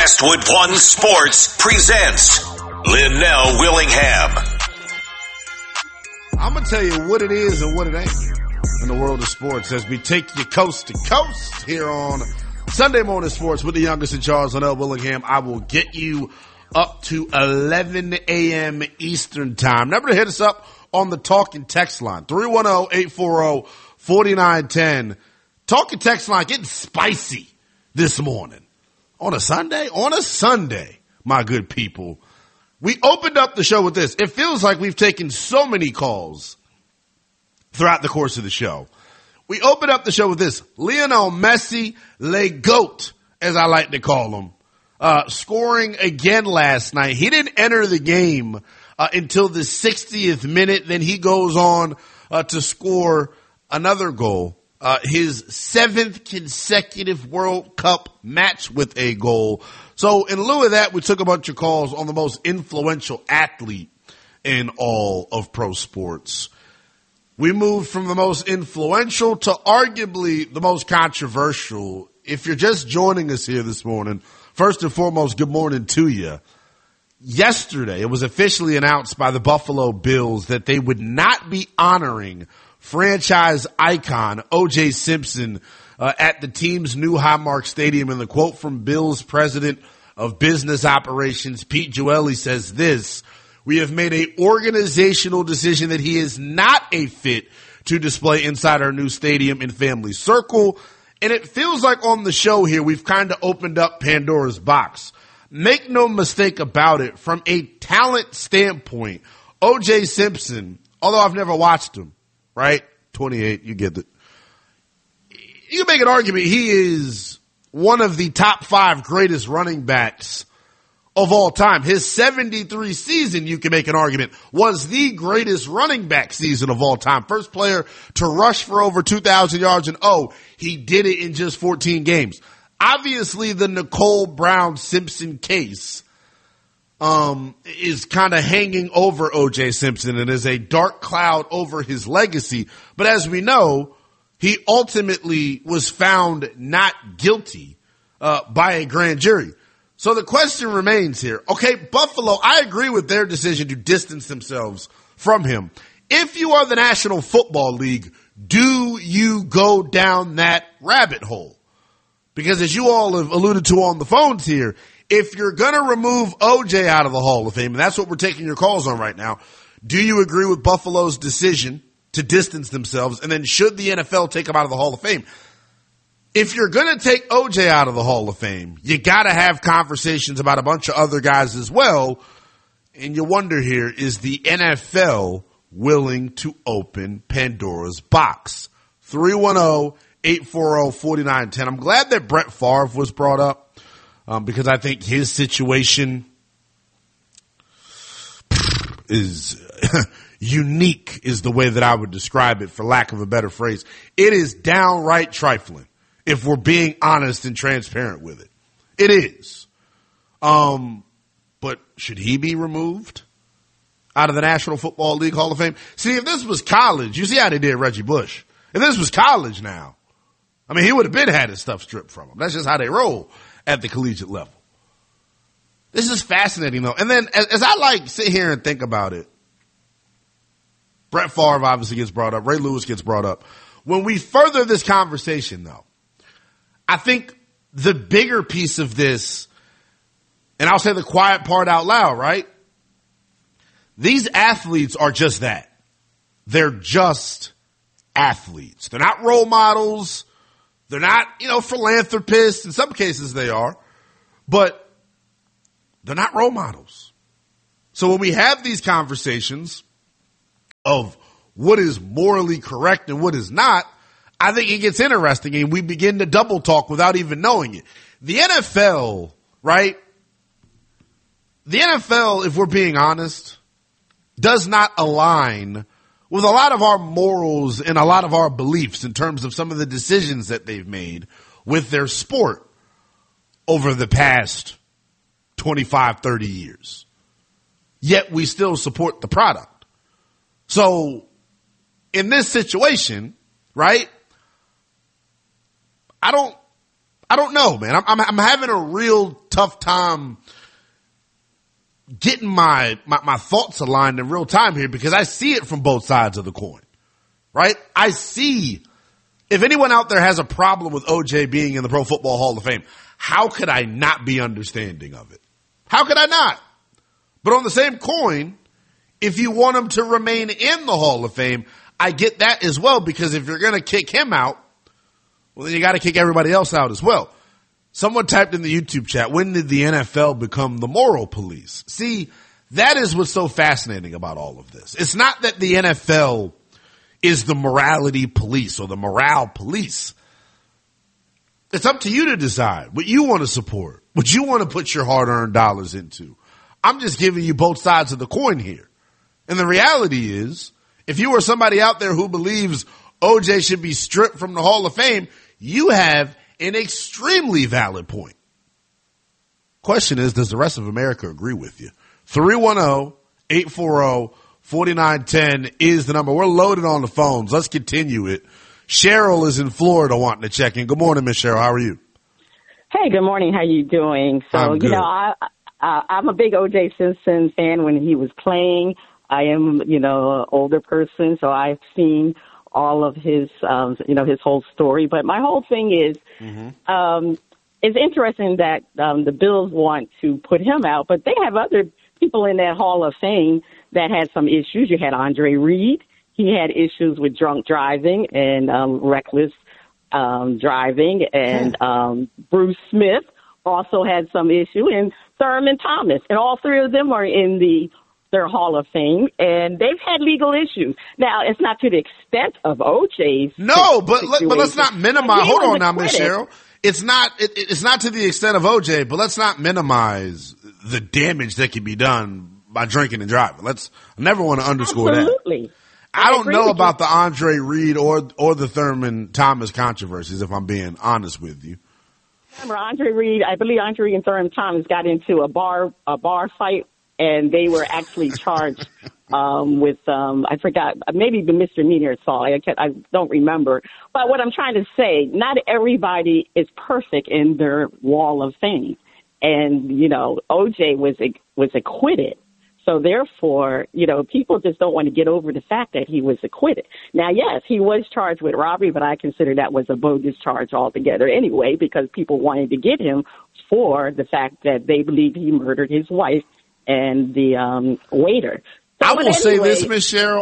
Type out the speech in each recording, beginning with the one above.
Westwood One Sports presents Linnell Willingham. I'm going to tell you what it is and what it ain't in the world of sports as we take you coast to coast here on Sunday Morning Sports with the youngest in charge, Linnell Willingham. I will get you up to 11 a.m. Eastern time. Remember to hit us up on the talk and text line, 310-840-4910. Talk and text line getting spicy this morning. On a Sunday? On a Sunday, my good people. We opened up the show with this. It feels like we've taken so many calls throughout the course of the show. We opened up the show with this. Lionel Messi, Le GOAT, as I like to call him, scoring again last night. He didn't enter the game until the 60th minute. Then he goes on to score another goal. His 7th consecutive World Cup match with a goal. So in lieu of that, we took a bunch of calls on the most influential athlete in all of pro sports. We moved from the most influential to arguably the most controversial. If you're just joining us here this morning, first and foremost, good morning to you. Yesterday, it was officially announced by the Buffalo Bills that they would not be honoring franchise icon O.J. Simpson at the team's new Highmark Stadium. And the quote from Bills president of business operations, Pete Jueli, says this: "We have made a organizational decision that he is not a fit to display inside our new stadium and family circle." And it feels like on the show here, we've kind of opened up Pandora's box. Make no mistake about it, from a talent standpoint, O.J. Simpson, although I've never watched him, right? 28, you get it. You can make an argument he is one of the top 5 greatest running backs of all time. His 73 season, you can make an argument, was the greatest running back season of all time. First player to rush for over 2,000 yards, and he did it in just 14 games. Obviously, the Nicole Brown Simpson case is kind of hanging over O.J. Simpson and is a dark cloud over his legacy. But as we know, he ultimately was found not guilty by a grand jury. So the question remains here. Okay, Buffalo, I agree with their decision to distance themselves from him. If you are the National Football League, do you go down that rabbit hole? Because as you all have alluded to on the phones here, if you're going to remove O.J. out of the Hall of Fame, and that's what we're taking your calls on right now, do you agree with Buffalo's decision to distance themselves? And then should the NFL take him out of the Hall of Fame? If you're going to take O.J. out of the Hall of Fame, you got to have conversations about a bunch of other guys as well. And you wonder here, is the NFL willing to open Pandora's box? 310-840-4910. I'm glad that Brett Favre was brought up because I think his situation is unique is the way that I would describe it, for lack of a better phrase. It is downright trifling, if we're being honest and transparent with it. It is. But should he be removed out of the National Football League Hall of Fame? See, if this was college, you see how they did Reggie Bush. If this was college now, I mean, he would have been had his stuff stripped from him. That's just how they roll at the collegiate level. This is fascinating, though. And then as I sit here and think about it, Brett Favre obviously gets brought up. Ray Lewis gets brought up. When we further this conversation, though, I think the bigger piece of this, and I'll say the quiet part out loud, right? These athletes are just that. They're just athletes. They're not role models. They're not, philanthropists. In some cases they are, but they're not role models. So when we have these conversations of what is morally correct and what is not, I think it gets interesting and we begin to double talk without even knowing it. The NFL, right? The NFL, if we're being honest, does not align with a lot of our morals and a lot of our beliefs in terms of some of the decisions that they've made with their sport over the past 25, 30 years. Yet we still support the product. So in this situation, right, I don't know, man. I'm having a real tough tough time getting my thoughts aligned in real time here because I see it from both sides of the coin, right? I see if anyone out there has a problem with OJ being in the Pro Football Hall of Fame, how could I not be understanding of it? How could I not? But on the same coin, if you want him to remain in the Hall of Fame, I get that as well because if you're going to kick him out, well, then you got to kick everybody else out as well. Someone typed in the YouTube chat, when did the NFL become the moral police? See, that is what's so fascinating about all of this. It's not that the NFL is the morality police or the morale police. It's up to you to decide what you want to support, what you want to put your hard-earned dollars into. I'm just giving you both sides of the coin here. And the reality is, if you are somebody out there who believes OJ should be stripped from the Hall of Fame, you have an extremely valid point. Question is, does the rest of America agree with you? 310-840-4910 is the number. We're loaded on the phones. Let's continue it. Cheryl is in Florida wanting to check in. Good morning, Miss Cheryl. How are you? Hey, good morning. How you doing? So, I'm good. I'm a big O.J. Simpson fan when he was playing. I am, an older person, so I've seen all of his, his whole story. But my whole thing is, it's interesting that the Bills want to put him out, but they have other people in that Hall of Fame that had some issues. You had Andre Reed. He had issues with drunk driving and reckless driving, and Bruce Smith also had some issue, and Thurman Thomas, and all three of them are in their Hall of Fame, and they've had legal issues. Now, it's not to the extent of OJ's. No, but let's not minimize. Hold on now, Miss Cheryl. It's not to the extent of OJ, but let's not minimize the damage that can be done by drinking and driving. I never want to underscore Absolutely. that. I don't know about the Andre Reed or the Thurman Thomas controversies, if I'm being honest with you. Remember, Andre Reed, I believe Andre Reed and Thurman Thomas got into a bar fight, and they were actually charged with, I forgot, maybe the misdemeanor assault. I don't remember. But what I'm trying to say, not everybody is perfect in their Wall of Fame. And, OJ was acquitted. So therefore, people just don't want to get over the fact that he was acquitted. Now, yes, he was charged with robbery, but I consider that was a bogus charge altogether anyway, because people wanted to get him for the fact that they believe he murdered his wife and the waiter. So, I will say this, Miss Cheryl,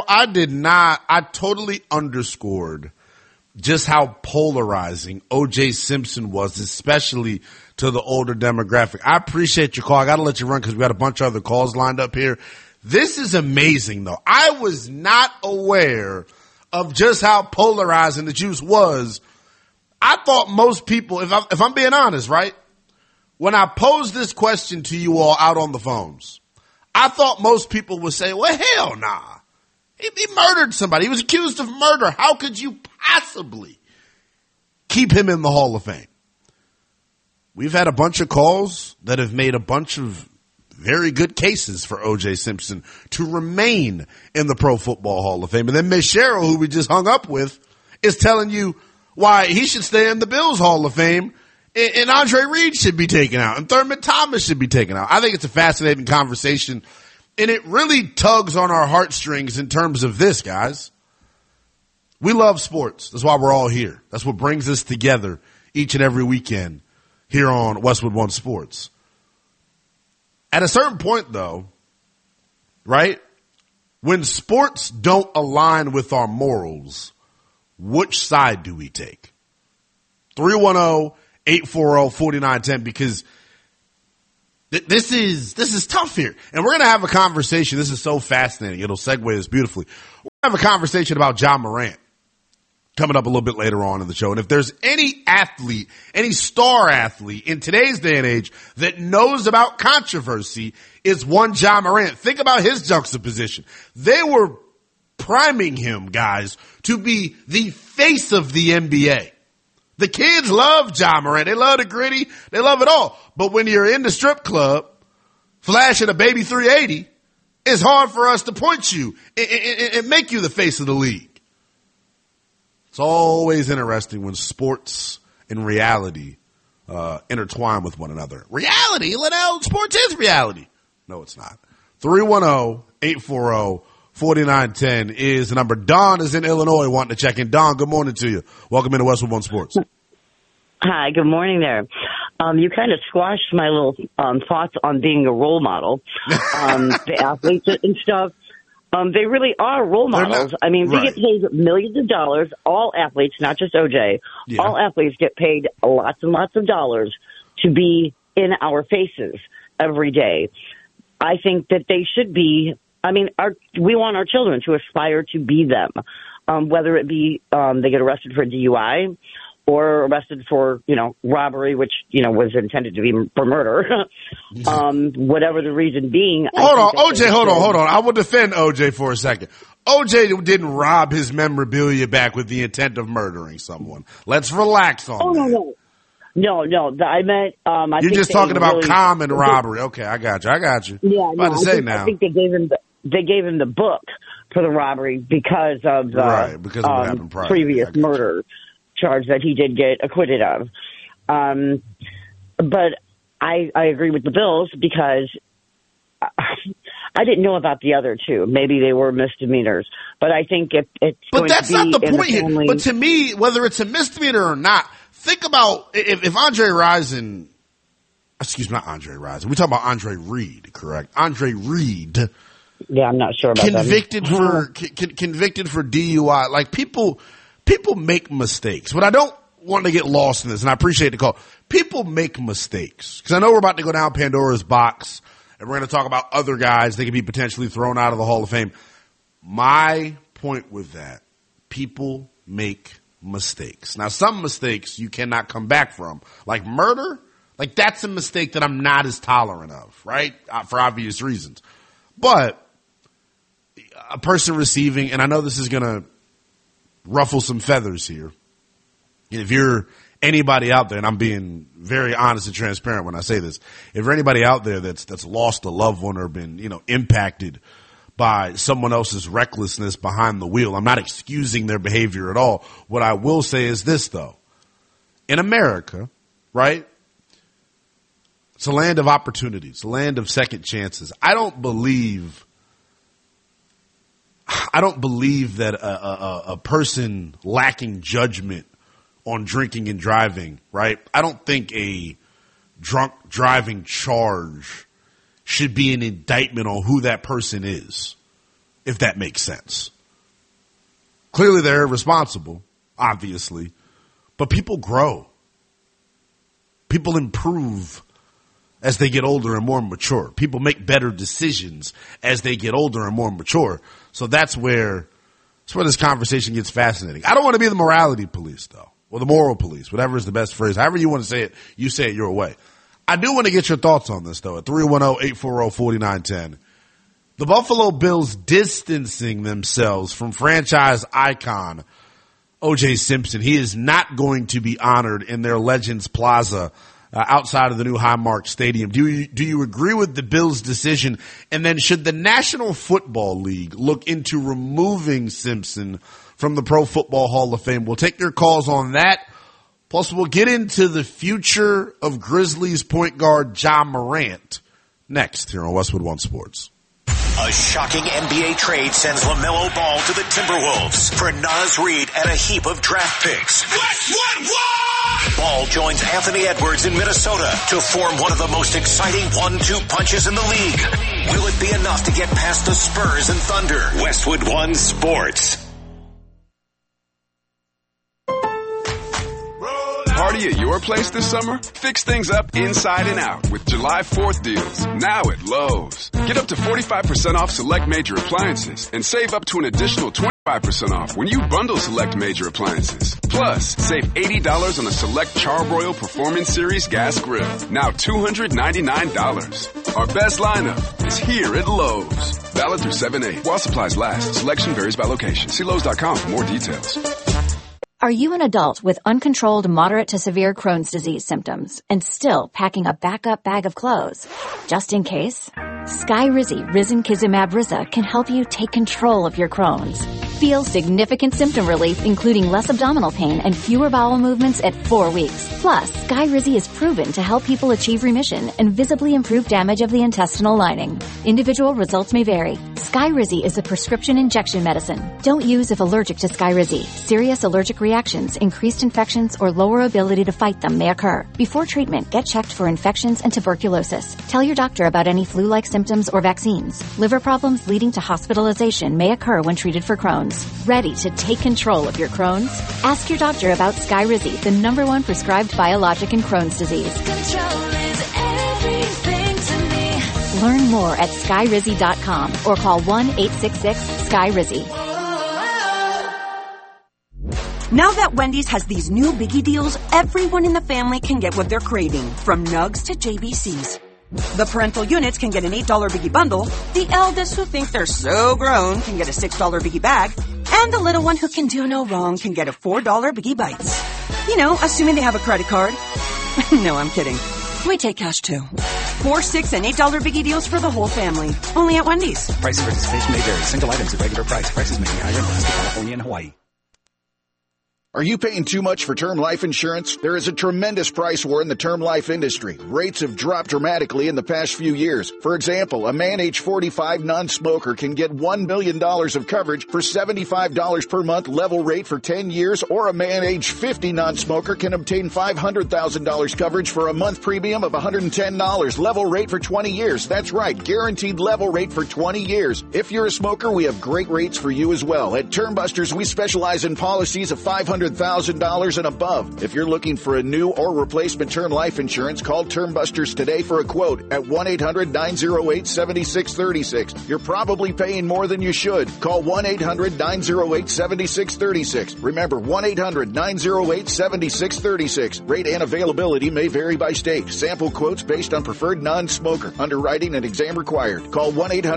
I totally underscored just how polarizing O.J. Simpson was, especially to the older demographic. I appreciate your call. I got to let you run because we got a bunch of other calls lined up here. This is amazing, though. I was not aware of just how polarizing the juice was. I thought most people, if I'm being honest, right, when I posed this question to you all out on the phones, I thought most people would say, well, hell nah. He murdered somebody. He was accused of murder. How could you possibly keep him in the Hall of Fame? We've had a bunch of calls that have made a bunch of very good cases for O.J. Simpson to remain in the Pro Football Hall of Fame. And then Miss Cheryl, who we just hung up with, is telling you why he should stay in the Bills Hall of Fame and Andre Reed should be taken out and Thurman Thomas should be taken out. I think it's a fascinating conversation. And it really tugs on our heartstrings in terms of this, guys. We love sports. That's why we're all here. That's what brings us together each and every weekend here on Westwood One Sports. At a certain point, though, right, when sports don't align with our morals, which side do we take? 310-840-4910, because this is tough here. And we're going to have a conversation. This is so fascinating. It'll segue this beautifully. We're going to have a conversation about Ja Morant coming up a little bit later on in the show. And if there's any athlete, any star athlete in today's day and age that knows about controversy, is one Ja Morant. Think about his juxtaposition. They were priming him, guys, to be the face of the NBA. The kids love Ja Morant. They love the gritty. They love it all. But when you're in the strip club, flashing a baby 380, it's hard for us to point you and make you the face of the league. It's always interesting when sports and reality intertwined with one another. Reality, Linnell, sports is reality. No, it's not. 310-840-4910 is the number. Don is in Illinois wanting to check in. Don, good morning to you. Welcome into Westwood One Sports. Hi, good morning there. You kind of squashed my little thoughts on being a role model. The athletes and stuff, they really are role models. I mean, they get paid millions of dollars. All athletes, not just OJ, all athletes get paid lots and lots of dollars to be in our faces every day. I think that they should be, we want our children to aspire to be them, whether it be they get arrested for DUI or arrested for, robbery, which, was intended to be for murder, whatever the reason being. Hold on. I will defend OJ for a second. OJ didn't rob his memorabilia back with the intent of murdering someone. Let's relax on that. No. I meant, you're just talking about common robbery. Okay, I got you. Yeah, I think they gave him the book for the robbery because of the because of what happened prior. Previous murder charge that he did get acquitted of. But I agree with the Bills because I didn't know about the other two. Maybe they were misdemeanors, but I think it's but that's not the point here. But to me, whether it's a misdemeanor or not, think about if Andre Rison, not Andre Rison. We talk about Andre Reed, correct? Andre Reed. Yeah, I'm not sure about convicted for DUI. Like people make mistakes. But I don't want to get lost in this, and I appreciate the call. People make mistakes because I know we're about to go down Pandora's box, and we're going to talk about other guys that could be potentially thrown out of the Hall of Fame. My point with that, people make mistakes. Now, some mistakes you cannot come back from, like murder. Like that's a mistake that I'm not as tolerant of, right? For obvious reasons. But a person receiving, and I know this is going to ruffle some feathers here. If you're anybody out there, and I'm being very honest and transparent when I say this, if you're anybody out there that's lost a loved one or been, impacted by someone else's recklessness behind the wheel, I'm not excusing their behavior at all. What I will say is this, though. In America, right, it's a land of opportunities, a land of second chances. I don't believe that a person lacking judgment on drinking and driving, right? I don't think a drunk driving charge should be an indictment on who that person is, if that makes sense. Clearly they're irresponsible, obviously, but people grow. People improve as they get older and more mature. People make better decisions as they get older and more mature. So that's where this conversation gets fascinating. I don't want to be the morality police, though, or the moral police, whatever is the best phrase. However you want to say it, you say it your way. I do want to get your thoughts on this, though, at 310-840-4910. The Buffalo Bills distancing themselves from franchise icon O.J. Simpson. He is not going to be honored in their Legends Plaza outside of the new Highmark Stadium. Do you agree with the Bills' decision? And then should the National Football League look into removing Simpson from the Pro Football Hall of Fame? We'll take your calls on that. Plus, we'll get into the future of Grizzlies point guard Ja Morant next here on Westwood One Sports. A shocking NBA trade sends LaMelo Ball to the Timberwolves for Naz Reid and a heap of draft picks. What? Ball joins Anthony Edwards in Minnesota to form one of the most exciting 1-2 punches in the league. Will it be enough to get past the Spurs and Thunder? Westwood One Sports. Party at your place this summer? Fix things up inside and out with July 4th deals. Now at Lowe's. Get up to 45% off select major appliances and save up to an additional 25% off when you bundle select major appliances. Plus, save $80 on a select Charbroil Performance Series gas grill. Now $299. Our best lineup is here at Lowe's. Valid through 7/8. While supplies last. Selection varies by location. See Lowe's.com for more details. Are you an adult with uncontrolled moderate to severe Crohn's disease symptoms and still packing a backup bag of clothes? Just in case, Skyrizi Risankizumab Riza can help you take control of your Crohn's. Feel significant symptom relief, including less abdominal pain and fewer bowel movements at 4 weeks. Plus, Skyrizi is proven to help people achieve remission and visibly improve damage of the intestinal lining. Individual results may vary. Skyrizi is a prescription injection medicine. Don't use if allergic to Skyrizi. Serious allergic reactions, increased infections, or lower ability to fight them may occur. Before treatment, get checked for infections and tuberculosis. Tell your doctor about any flu-like symptoms or vaccines. Liver problems leading to hospitalization may occur when treated for Crohn's. Ready to take control of your Crohn's? Ask your doctor about Skyrizi, the #1 prescribed biologic in Crohn's disease. Control is everything to me. Learn more at Skyrizi.com or call 1-866-SKYRIZI. Now that Wendy's has these new biggie deals, everyone in the family can get what they're craving, from Nugs to JBCs. The parental units can get an $8 biggie bundle, the eldest who think they're so grown can get a $6 biggie bag, and the little one who can do no wrong can get a $4 biggie bites. You know, assuming they have a credit card. No, I'm kidding. We take cash too. 4, 6, and $8 biggie deals for the whole family. Only at Wendy's. Price and participation may vary. Single items at regular price. Prices may be higher in Alaska, California, and Hawaii. Are you paying too much for term life insurance? There is a tremendous price war in the term life industry. Rates have dropped dramatically in the past few years. For example, a man age 45 non-smoker can get $1 million of coverage for $75 per month level rate for 10 years, or a man age 50 non-smoker can obtain $500,000 coverage for a month premium of $110 level rate for 20 years. That's right, guaranteed level rate for 20 years. If you're a smoker, we have great rates for you as well. At Term Busters, we specialize in policies of $500,000 and above. If you're looking for a new or replacement term life insurance, call Term Busters today for a quote at 1-800-908-7636. You're probably paying more than you should. Call 1-800-908-7636. Remember, 1-800-908-7636. Rate and availability may vary by state. Sample quotes based on preferred non-smoker. Underwriting and exam required. Call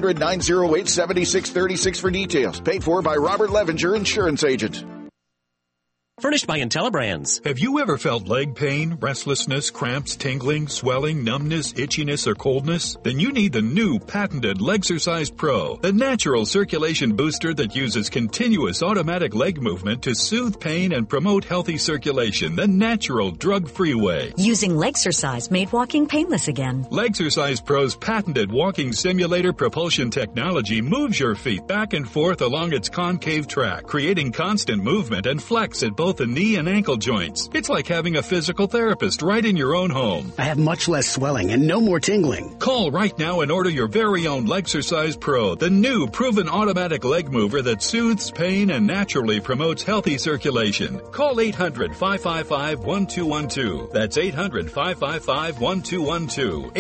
1-800-908-7636 for details. Paid for by Robert Levenger, Insurance Agent. Furnished by IntelliBrands. Have you ever felt leg pain, restlessness, cramps, tingling, swelling, numbness, itchiness, or coldness? Then you need the new patented Legsercise Pro, the natural circulation booster that uses continuous automatic leg movement to soothe pain and promote healthy circulation the natural drug-free way. Using Legsercise made walking painless again. Legsercise Pro's patented walking simulator propulsion technology moves your feet back and forth along its concave track, creating constant movement and flex at both the knee and ankle joints. It's like having a physical therapist right in your own home. I have much less swelling and no more tingling. Call right now and order your very own Legsercise Pro, the new proven automatic leg mover that soothes pain and naturally promotes healthy circulation. Call 800-555-1212. That's 800-555-1212.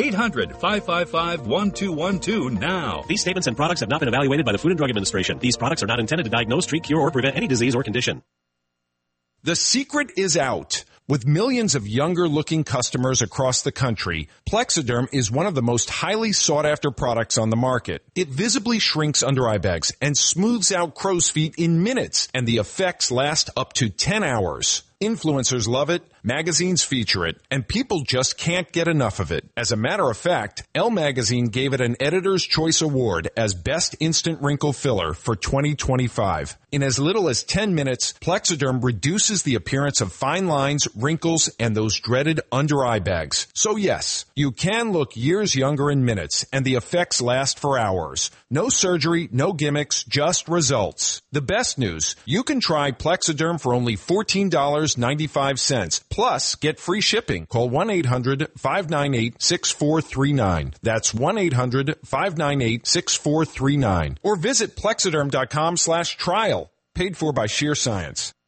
800-555-1212 now. These statements and products have not been evaluated by the Food and Drug Administration. These products are not intended to diagnose, treat, cure, or prevent any disease or condition. The secret is out. With millions of younger-looking customers across the country, Plexiderm is one of the most highly sought-after products on the market. It visibly shrinks under eye bags and smooths out crow's feet in minutes, and the effects last up to 10 hours. Influencers love it, magazines feature it, and people just can't get enough of it. As a matter of fact, Elle Magazine gave it an Editor's Choice Award as Best Instant Wrinkle Filler for 2025. In as little as 10 minutes, Plexiderm reduces the appearance of fine lines, wrinkles, and those dreaded under-eye bags. So yes, you can look years younger in minutes, and the effects last for hours. No surgery, no gimmicks, just results. The best news, you can try Plexiderm for only $14.95. Plus, get free shipping. Call 1-800-598-6439. That's 1-800-598-6439. Or visit Plexiderm.com/trial. Paid for by Sheer Science.